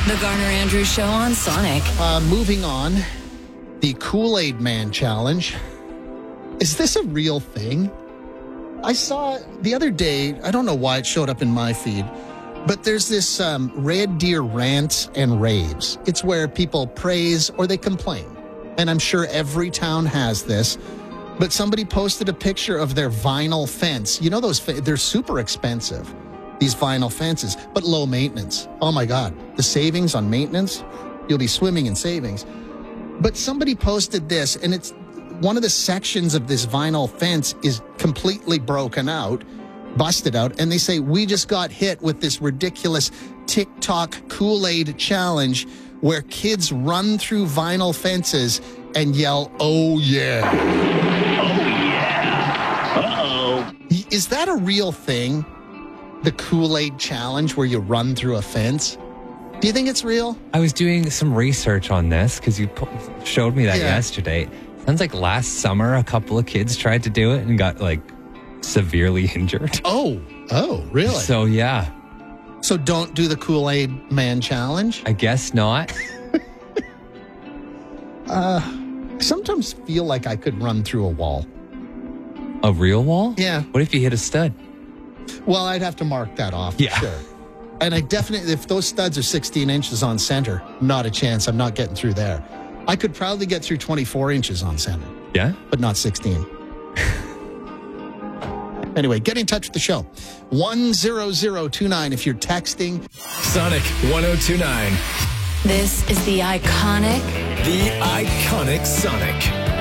The Garner Andrews Show on Sonic. Moving on, the Kool-Aid Man Challenge. Is this a real thing? I saw the other day, I don't know why it showed up in my feed, but there's this Red Deer Rants and Raves. It's where people praise or they complain. And I'm sure every town has this. But somebody posted a picture of their vinyl fence. You know they're super expensive, these vinyl fences, but low maintenance. Oh my God, the savings on maintenance, you'll be swimming in savings. But somebody posted this, and it's one of the sections of this vinyl fence is completely broken out, busted out, and they say, we just got hit with this ridiculous TikTok Kool-Aid challenge where kids run through vinyl fences and yell, "Oh yeah." Oh yeah. Uh-oh. Is that a real thing? The Kool-Aid challenge where you run through a fence? Do you think it's real? I was doing some research on this because you showed me that yesterday. Sounds like last summer a couple of kids tried to do it and got severely injured. Oh, really? So yeah. So don't do the Kool-Aid Man challenge? I guess not. I sometimes feel like I could run through a wall. A real wall? Yeah. What if you hit a stud? Well, I'd have to mark that off. Yeah. Sure. And I definitely, if those studs are 16 inches on center, not a chance. I'm not getting through there. I could probably get through 24 inches on center. Yeah? But not 16. Anyway, get in touch with the show. 10029 if you're texting. Sonic 1029. This is the iconic The iconic Sonic.